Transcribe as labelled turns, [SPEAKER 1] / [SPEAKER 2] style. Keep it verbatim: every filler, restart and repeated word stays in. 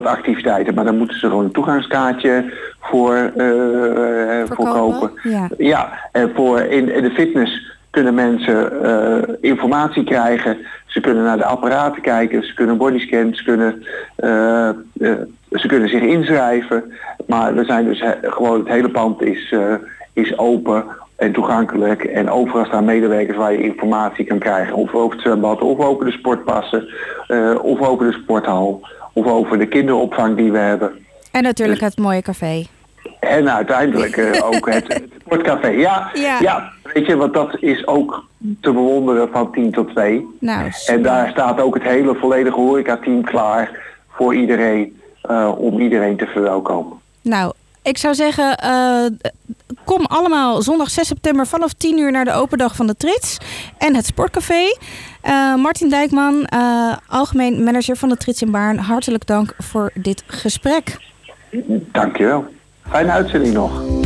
[SPEAKER 1] activiteiten, maar dan moeten ze gewoon een toegangskaartje voor, uh, voor kopen.
[SPEAKER 2] Ja,
[SPEAKER 1] ja en voor in, in de fitness kunnen mensen uh, informatie krijgen. Ze kunnen naar de apparaten kijken, ze kunnen bodyscans, ze kunnen, uh, uh, ze kunnen zich inschrijven. Maar we zijn dus he, gewoon het hele pand is, uh, is open en toegankelijk. En overal staan medewerkers waar je informatie kan krijgen. Of over het zwembad, of over de sportpassen, uh, of over de sporthal. Of over de kinderopvang die we hebben.
[SPEAKER 2] En natuurlijk dus, het mooie café.
[SPEAKER 1] En uiteindelijk uh, ook het, het sportcafé. Ja, ja. ja, weet je, want dat is ook te bewonderen van tien tot twee.
[SPEAKER 2] Nou,
[SPEAKER 1] en daar staat ook het hele volledige horeca-team klaar voor iedereen. Uh, om iedereen te verwelkomen.
[SPEAKER 2] Nou, ik zou zeggen, uh, kom allemaal zondag zes september vanaf tien uur naar de open dag van de Trits en het sportcafé. Uh, Martin Dijkman, uh, algemeen manager van de Trits in Baarn, hartelijk dank voor dit gesprek.
[SPEAKER 1] Dankjewel. Fijne uitzending nog.